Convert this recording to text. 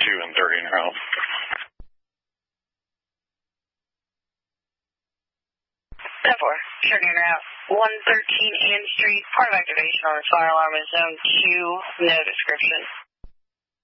and 30 in your house. 10-4, short in route 113 Ann Street, part of activation on the fire alarm is zone 2, no description.